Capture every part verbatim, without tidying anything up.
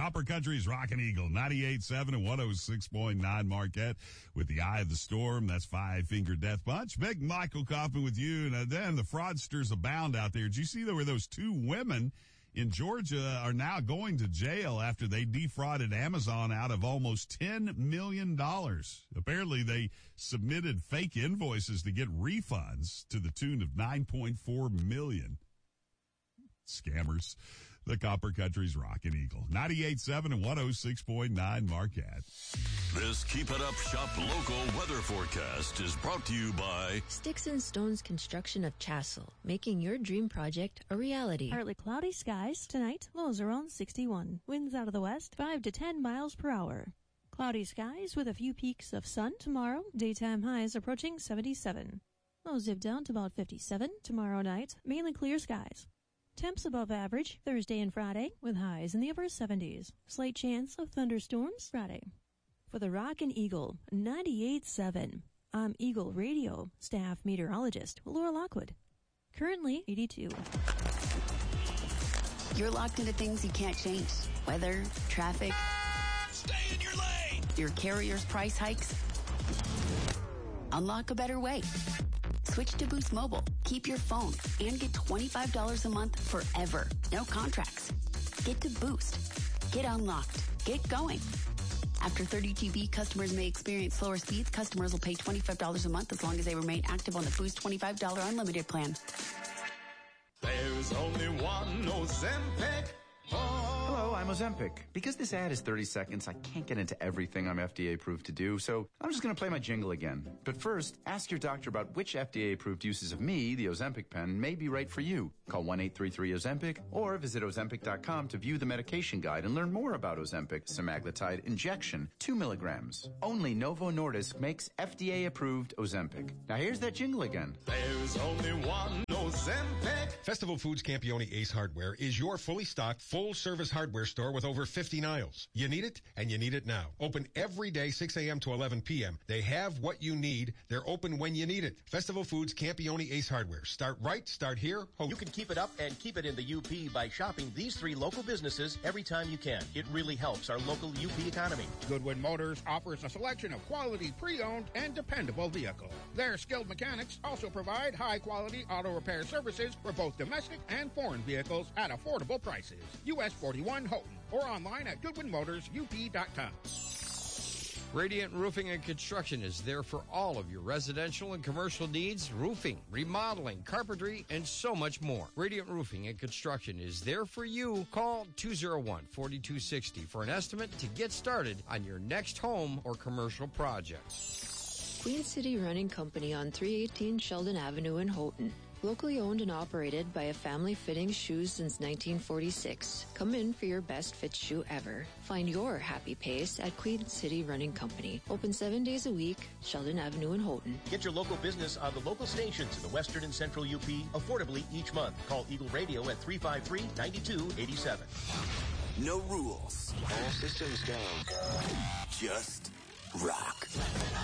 Copper Country's Rockin' Eagle, ninety-eight point seven and one oh six point nine Marquette with the Eye of the Storm. That's Five Finger Death Punch. Big Michael Kaufman with you. And then the fraudsters abound out there. Did you see there were those two women in Georgia are now going to jail after they defrauded Amazon out of almost ten million dollars. Apparently they submitted fake invoices to get refunds to the tune of nine point four million dollars. Scammers. The Copper Country's Rockin' Eagle. ninety-eight point seven and one oh six point nine Marquette. This Keep It Up Shop local weather forecast is brought to you by Sticks and Stones Construction of Chassel, making your dream project a reality. Partly cloudy skies tonight, lows around sixty-one. Winds out of the west, five to ten miles per hour. Cloudy skies with a few peaks of sun tomorrow, daytime highs approaching seventy-seven. Lows dip down to about fifty-seven tomorrow night, mainly clear skies. Temps above average Thursday and Friday with highs in the upper seventies. Slight chance of thunderstorms Friday. For the Rockin' Eagle, ninety-eight point seven. I'm Eagle Radio staff meteorologist Laura Lockwood. Currently eighty-two. You're locked into things you can't change. Weather, traffic. Stay in your lane. Your carrier's price hikes. Unlock a better way. Switch to Boost Mobile. Keep your phone and get twenty-five dollars a month forever. No contracts. Get to Boost. Get unlocked. Get going. After thirty G B, customers may experience slower speeds. Customers will pay twenty-five dollars a month as long as they remain active on the Boost twenty-five dollars unlimited plan. There's only one Ozempic. Hello, I'm Ozempic. Because this ad is thirty seconds, I can't get into everything I'm F D A approved to do, so I'm just going to play my jingle again. But first, ask your doctor about which F D A approved uses of me, the Ozempic pen, may be right for you. Call one eight three three Ozempic or visit Ozempic dot com to view the medication guide and learn more about Ozempic semaglutide injection, two milligrams. Only Novo Nordisk makes F D A approved Ozempic. Now here's that jingle again. There's only one Ozempic. Festival Foods Campione Ace Hardware is your fully stocked, full-service hardware store with over fifteen aisles. You need it, and you need it now. Open every day, six a.m. to eleven p.m. They have what you need. They're open when you need it. Festival Foods Campione Ace Hardware. Start right, start here. Hope. You can keep it up and keep it in the U P by shopping these three local businesses every time you can. It really helps our local U P economy. Goodwin Motors offers a selection of quality pre-owned and dependable vehicles. Their skilled mechanics also provide high-quality auto repair services for both domestic and foreign vehicles at affordable prices. U S forty-one Houghton or online at goodwin motors u p dot com. Radiant Roofing and Construction is there for all of your residential and commercial needs, roofing, remodeling, carpentry, and so much more. Radiant Roofing and Construction is there for you. Call two oh one, four two six oh for an estimate to get started on your next home or commercial project. Queen City Running Company on three eighteen Sheldon Avenue in Houghton. Locally owned and operated by a family fitting shoes since nineteen forty-six. Come in for your best fit shoe ever. Find your happy pace at Queen City Running Company. Open seven days a week, Sheldon Avenue in Houghton. Get your local business on the local stations in the western and central U P affordably each month. Call Eagle Radio at three five three, nine two eight seven. No rules. All systems go. Just rock.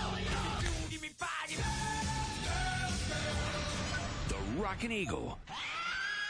The Rockin' Eagle.